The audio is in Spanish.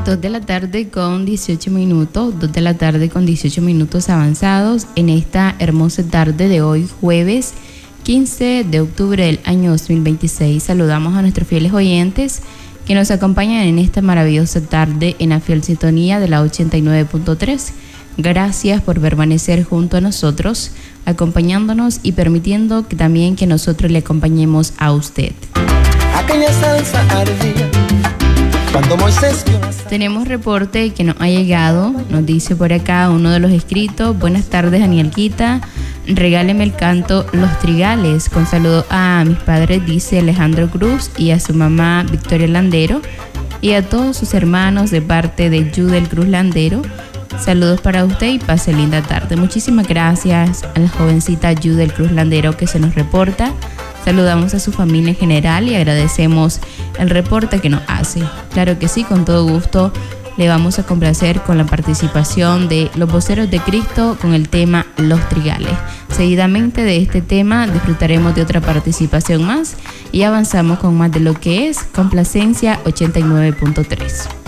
2 de la tarde con 18 minutos, 2 de la tarde con 18 minutos avanzados en esta hermosa tarde de hoy, jueves 15 de octubre del año 2026. Saludamos a nuestros fieles oyentes que nos acompañan en esta maravillosa tarde en la fiel sintonía de la 89.3. Gracias por permanecer junto a nosotros, acompañándonos y permitiendo que también que nosotros le acompañemos a usted. Aquella salsa ardía cuando Moisés vio. Tenemos reporte que nos ha llegado, nos dice por acá uno de los escritos: buenas tardes, Anielquita, regáleme el canto Los Trigales, con saludo a mis padres, dice Alejandro Cruz, y a su mamá Victoria Landero, y a todos sus hermanos de parte de Judel Cruz Landero. Saludos para usted y pase linda tarde. Muchísimas gracias a la jovencita Judel Cruz Landero que se nos reporta. Saludamos a su familia en general y agradecemos el reporte que nos hace. Claro que sí, con todo gusto le vamos a complacer con la participación de los voceros de Cristo con el tema Los Trigales. Seguidamente de este tema disfrutaremos de otra participación más y avanzamos con más de lo que es Complacencia 89.3.